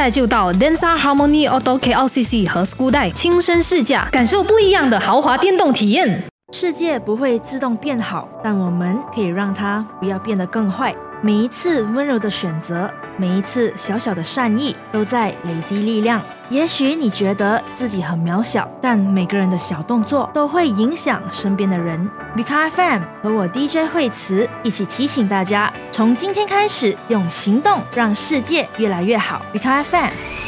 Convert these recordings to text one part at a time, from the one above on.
在就到 Densa Harmony Auto KLCC 和 Skudai 亲身试驾，感受不一样的豪华电动体验。 世界不会自动变好，但我们可以让它不要变得更坏。每一次温柔的选择，每一次小小的善意，都在累积力量。也许你觉得自己很渺小，但每个人的小动作都会影响身边的人。Bika FM 和我 DJ 惠慈一起提醒大家，从今天开始，用行动让世界越来越好。Bika FM。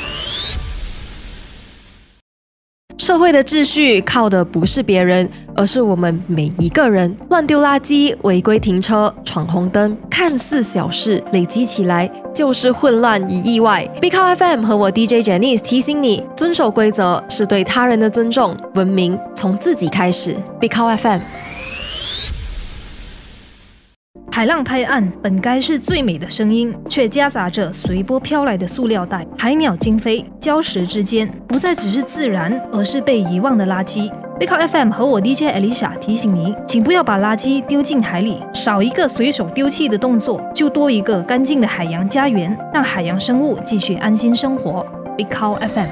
社会的秩序靠的不是别人，而是我们每一个人。乱丢垃圾、违规停车、闯红灯，看似小事，累积起来就是混乱与意外。Bika FM 和我 DJ Janice 提醒你，遵守规则是对他人的尊重，文明从自己开始。Bika FM。 海浪拍岸本该是最美的声音，却夹杂着随波飘来的塑料袋、海鸟惊飞，礁石之间不再只是自然，而是被遗忘的垃圾。Bika FM 和我 DJ Alicia 提醒您，请不要把垃圾丢进海里，少一个随手丢弃的动作，就多一个干净的海洋家园，让海洋生物继续安心生活。Bika FM。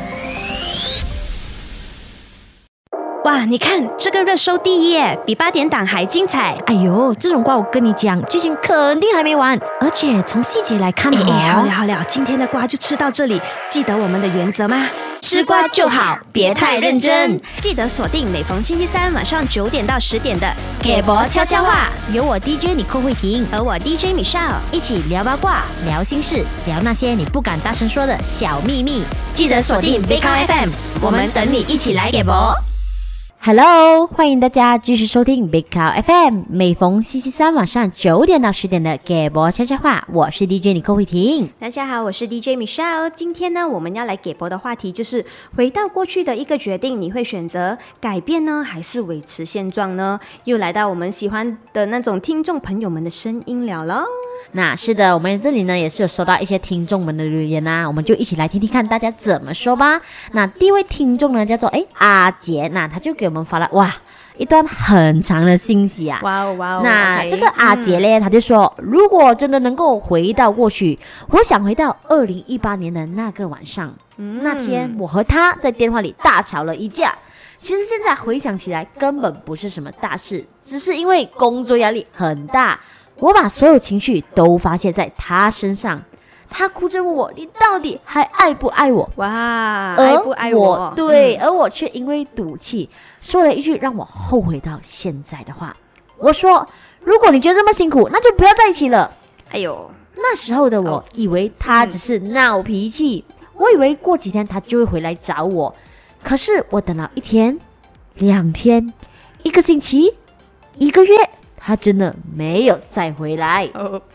哇，你看这个热搜第一耶，比8点档还精彩。 哎呦，这种瓜我跟你讲，剧情肯定还没完，而且从细节来看好了，今天的瓜就吃到这里。记得我们的原则吗？吃瓜就好，别太认真。记得锁定每逢星期三晚上9点到10点的给博悄悄话， 有我 DJ 你寇慧婷和我 DJ Michelle 一起聊八卦、聊心事、聊那些你不敢大声说的小秘密。 记得锁定 Bika FM， 我们等你一起来给博。 Hello， 欢迎大家继续收听 Bika FM， 每逢星期三晚上9点到10点的给博悄悄话，我是 DJ 李寇慧婷。 大家好，我是 DJ Michelle。今天呢，我们要来给博的话题就是回到过去的一个决定，你会选择改变呢，还是维持现状呢？又来到我们喜欢的那种听众朋友们的声音了咯。 那是的，我们这里呢也是有收到一些听众们的留言啊，我们就一起来听听看大家怎么说吧。那第一位听众呢叫做阿杰，那他就给我们发了一段很长的信息啊。 哇哦， 那这个阿杰呢，他就说，如果真的能够回到过去，我想回到2018年的那个晚上。那天我和他在电话里大吵了一架。其实现在回想起来，根本不是什么大事，只是因为工作压力很大。我把所有情绪都发泄在他身上，他哭着问我：“你到底还爱不爱我？” 哇，爱不爱我？ 对，而我却因为赌气说了一句让我后悔到现在的话。我说：“如果你觉得这么辛苦，那就不要在一起了。” 哎呦， 那时候的我以为他只是闹脾气，我以为过几天他就会回来找我。可是我等了1天、2天、1个星期、1个月。他真的没有再回来。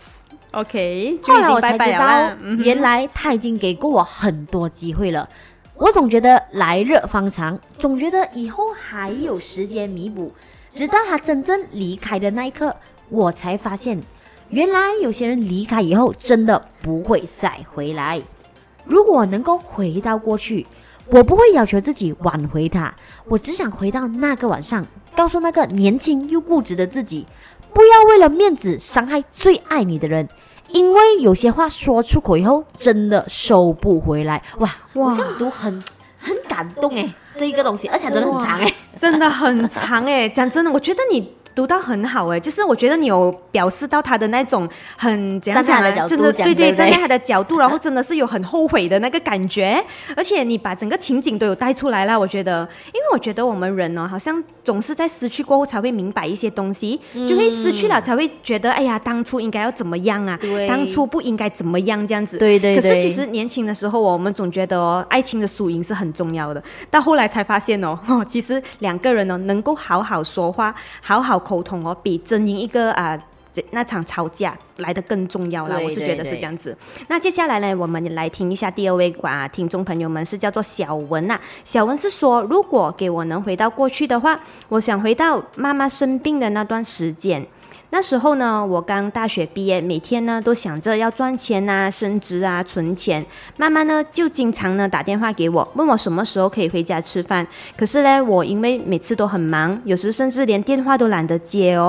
OK， 后来我才知道，原来他已经给过我很多机会了。我总觉得来日方长，总觉得以后还有时间弥补。直到他真正离开的那一刻，我才发现，原来有些人离开以后真的不会再回来。如果能够回到过去，我不会要求自己挽回他，我只想回到那个晚上，告诉那个年轻又固执的自己，不要为了面子伤害最爱你的人，因为有些话说出口以后真的收不回来。哇，我这样读很感动这一个东西，而且真的很长真的很长讲真的，我觉得你读到很好就是我觉得你有表示到他的那种很怎样讲啊，真的对，站在他的角度，然后真的是有很后悔的那个感觉，而且你把整个情景都有带出来了。我觉得，因为我觉得我们人好像总是在失去过后才会明白一些东西，就会失去了才会觉得，哎呀，当初应该要怎么样啊，当初不应该怎么样这样子。对。可是其实年轻的时候我们总觉得爱情的输赢是很重要的，到后来才发现其实两个人能够好好说话，好好沟通比争赢一个那场吵架来得更重要啦。我是觉得是这样子。那接下来呢，我们来听一下第二位听众朋友们，是叫做小文啊。小文是说，如果给我能回到过去的话，我想回到妈妈生病的那段时间。那时候呢，我刚大学毕业，每天呢都想着要赚钱啊、升职啊、存钱。妈妈呢就经常呢打电话给我，问我什么时候可以回家吃饭。可是呢，我因为每次都很忙，有时甚至连电话都懒得接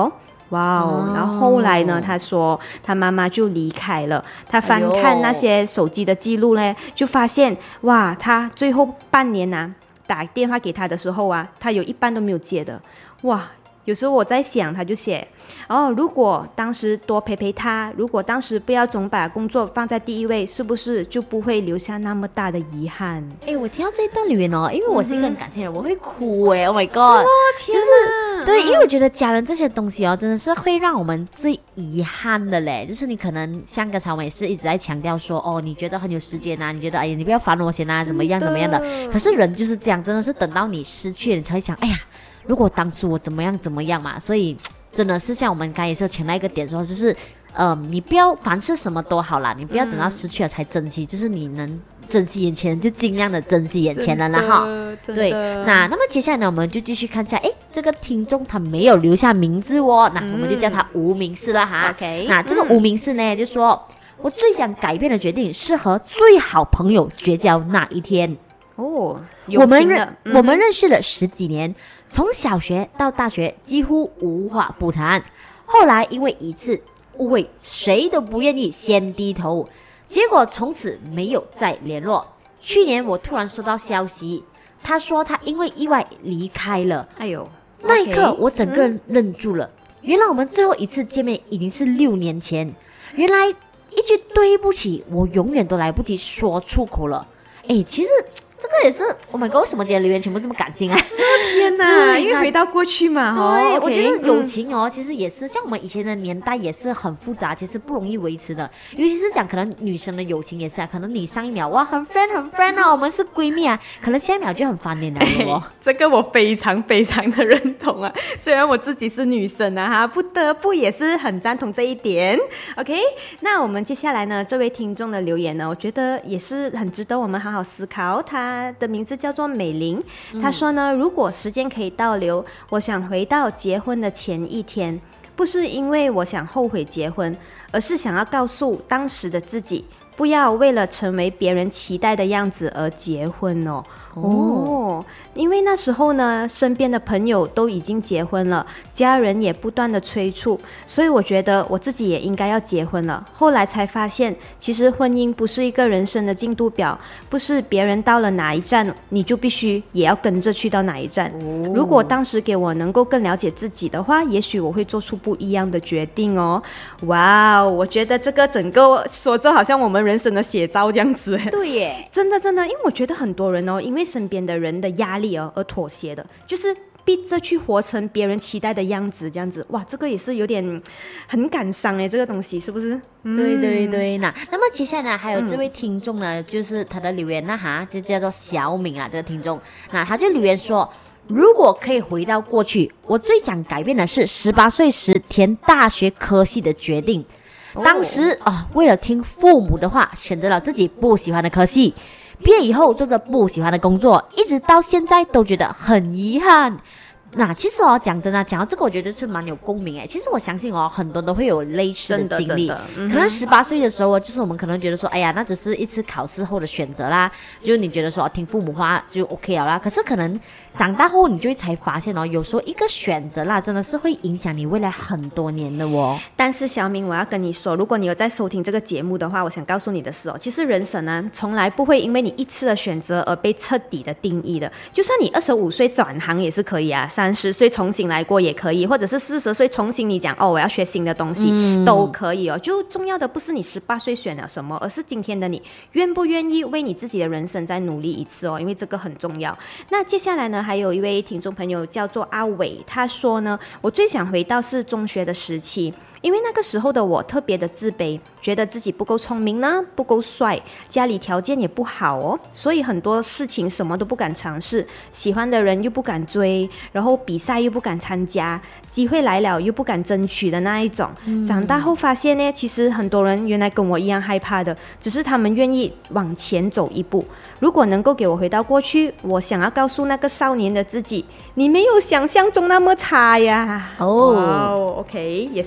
哇哦！然后后来呢，他说他妈妈就离开了。他翻看那些手机的记录呢，就发现哇，他最后半年啊，打电话给他的时候啊，他有一半都没有接的。哇！有时候我在想，他就写如果当时多陪陪他，如果当时不要总把工作放在第一位，是不是就不会留下那么大的遗憾？ 我听到这一段留言因为我是一个很感性的人，我会哭Oh my god！ 天哪！ 对，因为我觉得家人这些东西真的是会让我们最遗憾的嘞。就是你可能像刚才我们也是一直在强调说，你觉得很有时间啊，你觉得你不要烦我先啊，怎么样怎么样的。可是人就是这样，真的是等到你失去了，你才会想，如果当初我怎么样怎么样嘛。所以真的是像我们刚才也是有强调一个点说，就是你不要凡事什么都好啦，你不要等到失去了才珍惜，就是你能珍惜眼前就尽量的珍惜眼前了啦哈。对，那么接下来呢，我们就继续看一下，这个听众他没有留下名字那我们就叫他无名氏了哈。 OK， 那这个无名氏呢，就说我最想改变的决定是和最好朋友绝交那一天。 我们认识了10几年，从小学到大学几乎无话不谈。后来因为一次误会，谁都不愿意先低头，结果从此没有再联络。去年我突然收到消息，他说他因为意外离开了。那一刻我整个人愣住了。原来我们最后一次见面已经是6年前。原来一句对不起，我永远都来不及说出口了。其实这个也是，Oh my god，为什么今天留言全部这么感性啊？ 天哪，因为回到过去嘛， 对，我觉得友情其实也是像我们以前的年代也是很复杂，其实不容易维持的。尤其是讲可能女生的友情也是可能你上一秒哇很 friend 啊，我们是闺蜜啊，可能下一秒就很翻脸了这个我非常非常的认同啊，虽然我自己是女生啊不得不也是很赞同这一点。OK， 那我们接下来呢，这位听众的留言呢，我觉得也是很值得我们好好思考。他的名字叫做美玲，他说呢，如果时间可以倒流，我想回到结婚的前一天，不是因为我想后悔结婚，而是想要告诉当时的自己，不要为了成为别人期待的样子而结婚因为那时候呢，身边的朋友都已经结婚了，家人也不断的催促，所以我觉得我自己也应该要结婚了。后来才发现，其实婚姻不是一个人生的进度表，不是别人到了哪一站，你就必须也要跟着去到哪一站。如果当时给我能够更了解自己的话，也许我会做出不一样的决定哇，我觉得这个整个说就好像我们人生的写照这样子。 对耶， 真的，因为我觉得很多人因为身边的人的压力而妥协的，就是逼着去活成别人期待的样子，这样子，哇，这个也是有点很感伤这个东西是不是？ 对，那么接下来呢，还有这位听众呢，就是他的留言就叫做小敏这个听众，那他就留言说，如果可以回到过去，我最想改变的是18岁时填大学科系的决定。当时为了听父母的话，选择了自己不喜欢的科系。毕业以后做着不喜欢的工作，一直到现在都觉得很遗憾。那其实讲真的，讲到这个我觉得是蛮有共鸣其实我相信很多都会有类似的经历。可能18岁的时候就是我们可能觉得说，那只是一次考试后的选择啦，就你觉得说听父母话就 OK 了啦。可是可能长大后你就会才发现有时候一个选择啦真的是会影响你未来很多年的但是小敏，我要跟你说，如果你有在收听这个节目的话，我想告诉你的是其实人生呢从来不会因为你一次的选择而被彻底的定义的。就算你25岁转行也是可以30岁重新来过也可以，或者是40岁重新你讲我要学新的东西都可以就重要的不是你18岁选了什么，而是今天的你愿不愿意为你自己的人生再努力一次因为这个很重要。那接下来呢，还有一位听众朋友叫做阿伟，他说呢，我最想回到是中学的时期，因为那个时候的我特别的自卑，觉得自己不够聪明呢，不够帅，家里条件也不好所以很多事情什么都不敢尝试，喜欢的人又不敢追，然后比赛又不敢参加，机会来了又不敢争取的那一种。长大后发现呢，其实很多人原来跟我一样害怕的，只是他们愿意往前走一步。如果能够给我回到过去，我想要告诉那个少年的自己，你没有想象中那么差呀。OK， 也是对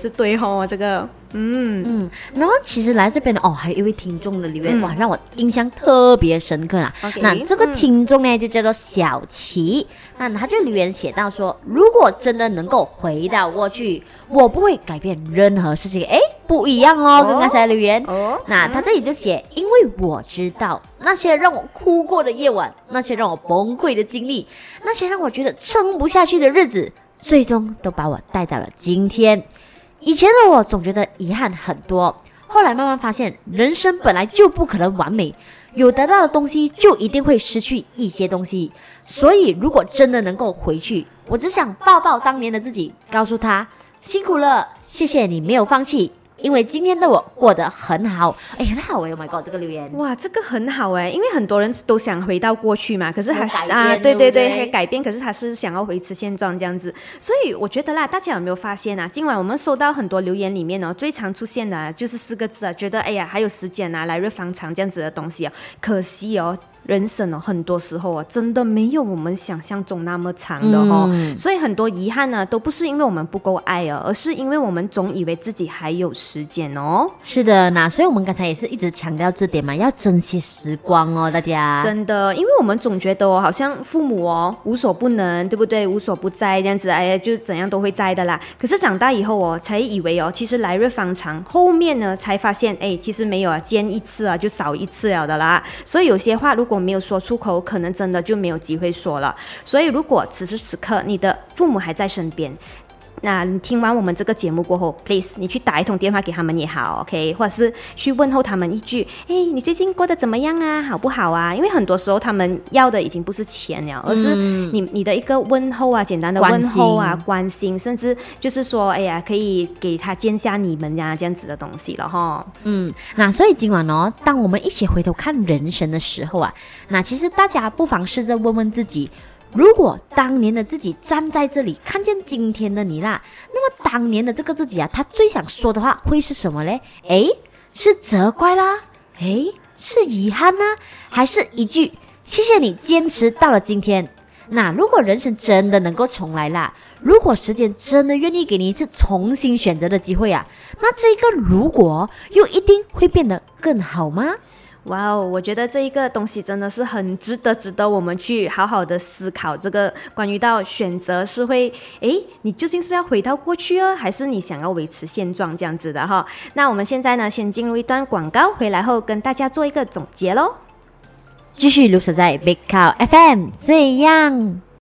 吼，这个。 然后其实来这边的还有一位听众的留言，哇，让我印象特别深刻啦。那这个听众呢，就叫做小琪，那他就留言写到说，如果真的能够回到过去，我不会改变任何事情。不一样哦，跟刚才的留言。那他这里就写，因为我知道那些让我哭过的夜晚，那些让我崩溃的经历，那些让我觉得撑不下去的日子，最终都把我带到了今天。以前的我总觉得遗憾很多，后来慢慢发现，人生本来就不可能完美，有得到的东西就一定会失去一些东西。所以如果真的能够回去，我只想抱抱当年的自己，告诉他辛苦了，谢谢你没有放弃，因为今天的我过得很好。很好，Oh my god， 这个留言， 哇，这个很好因为很多人都想回到过去嘛，可是还是对，改变，可是他是想要维持现状这样子。所以我觉得啦，大家有没有发现啊？今晚我们收到很多留言里面最常出现的就是4个字觉得还有时间来日方长这样子的东西可惜人生很多时候真的没有我们想象中那么长的所以很多遗憾呢，都不是因为我们不够爱而是因为我们总以为自己还有时间是的，那所以我们刚才也是一直强调这点嘛，要珍惜时光大家真的，因为我们总觉得好像父母无所不能，对不对？无所不在这样子，就怎样都会在的啦。可是长大以后才以为其实来日方长，后面呢才发现其实没有见一次就少一次了的啦。所以有些话如果没有说出口，可能真的就没有机会说了。所以如果此时此刻你的父母还在身边，那你听完我们这个节目过后 please 你去打一通电话给他们也好 OK， 或者是去问候他们一句你最近过得怎么样啊，好不好啊？因为很多时候他们要的已经不是钱了，而是你的一个问候啊，简单的问候啊，关心，甚至就是说可以给他见下你们呀这样子的东西了哈。 那所以今晚当我们一起回头看人生的时候那其实大家不妨试着问问自己，如果当年的自己站在这里看见今天的你啦，那么当年的这个自己他最想说的话会是什么嘞？是责怪啦？是遗憾呢？还是一句谢谢你坚持到了今天？那如果人生真的能够重来啦，如果时间真的愿意给你一次重新选择的机会那这个如果又一定会变得更好吗？ 哇我觉得这一个东西真的是很值得我们去好好的思考，这个关于到选择是会你究竟是要回到过去还是你想要维持现状这样子的哈。那我们现在呢先进入一段广告，回来后跟大家做一个总结咯。 继续留守在 Big Cow FM， 这样